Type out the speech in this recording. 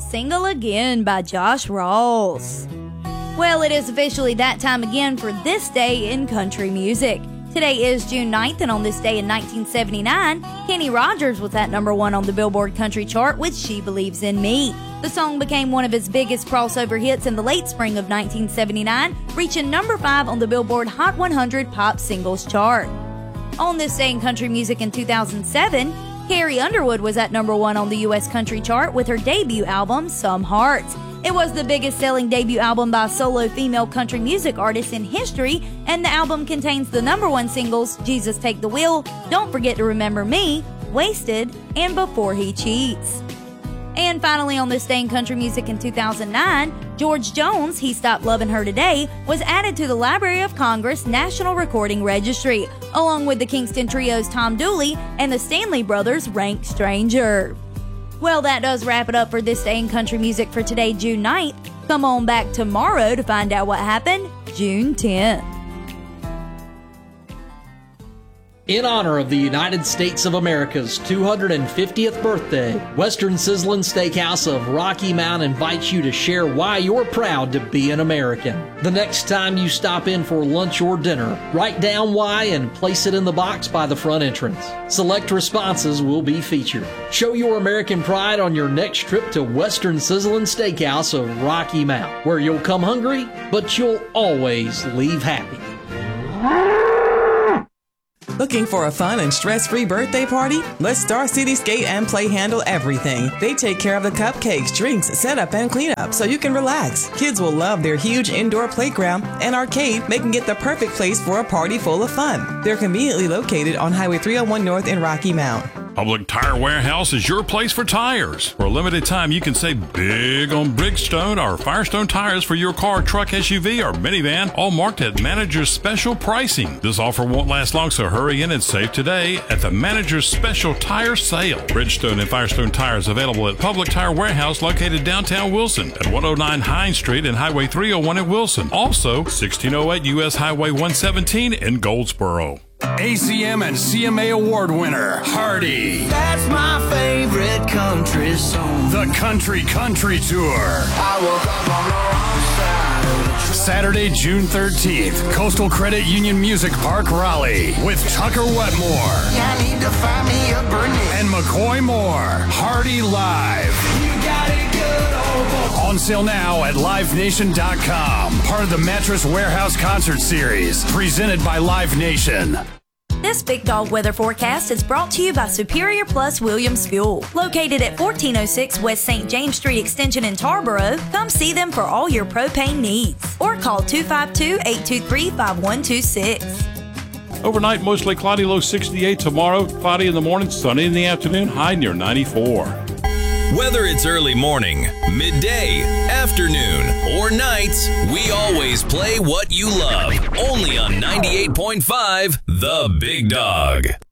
Single Again by Josh Ross. Well, it is officially that time again for this day in country music. Today is June 9th, and on this day in 1979, Kenny Rogers was at number 1 on the Billboard Country Chart with She Believes in Me. The song became one of his biggest crossover hits in the late spring of 1979, reaching number 5 on the Billboard Hot 100 Pop Singles Chart. On this day in country music in 2007, Carrie Underwood was at number 1 on the U.S. Country Chart with her debut album, Some Hearts. It was the biggest selling debut album by a solo female country music artist in history, and the album contains the number 1 singles, Jesus Take the Wheel, Don't Forget to Remember Me, Wasted, and Before He Cheats. And finally, on this day in country music in 2009, George Jones' He Stopped Loving Her Today was added to the Library of Congress National Recording Registry, along with the Kingston Trio's Tom Dooley and the Stanley Brothers' Rank Stranger. Well, that does wrap it up for this day in country music for today, June 9th. Come on back tomorrow to find out what happened June 10th. In honor of the United States of America's 250th birthday, Western Sizzlin' Steakhouse of Rocky Mount invites you to share why you're proud to be an American. The next time you stop in for lunch or dinner, write down why and place it in the box by the front entrance. Select responses will be featured. Show your American pride on your next trip to Western Sizzlin' Steakhouse of Rocky Mount, where you'll come hungry, but you'll always leave happy. Looking for a fun and stress-free birthday party? Let Star City Skate and Play handle everything. They take care of the cupcakes, drinks, setup, and cleanup so you can relax. Kids will love their huge indoor playground and arcade, making it the perfect place for a party full of fun. They're conveniently located on Highway 301 North in Rocky Mount. Public Tire Warehouse is your place for tires. For a limited time, you can save big on Bridgestone or Firestone tires for your car, truck, SUV, or minivan, all marked at Manager's Special Pricing. This offer won't last long, so hurry in and save today at the Manager's Special Tire Sale. Bridgestone and Firestone tires available at Public Tire Warehouse located downtown Wilson at 109 Hines Street and Highway 301 in Wilson. Also, 1608 U.S. Highway 117 in Goldsboro. ACM and CMA Award winner, Hardy. That's my favorite country song. The Country Tour. I woke up on the wrong side of the track. Saturday, June 13th, Coastal Credit Union Music Park, Raleigh, with Tucker Wetmore. I need to find me a Burnett. And McCoy Moore. Hardy Live. You got it good, old boy. On sale now at LiveNation.com. Part of the Mattress Warehouse Concert Series. Presented by Live Nation. This Big Dog weather forecast is brought to you by Superior Plus Williams Fuel. Located at 1406 West St. James Street Extension in Tarboro, come see them for all your propane needs. Or call 252-823-5126. Overnight, mostly cloudy, low 68. Tomorrow, cloudy in the morning, sunny in the afternoon, high near 94. Whether it's early morning, midday, afternoon, or nights, we always play what you love. Only on 98.5 The Big Dog.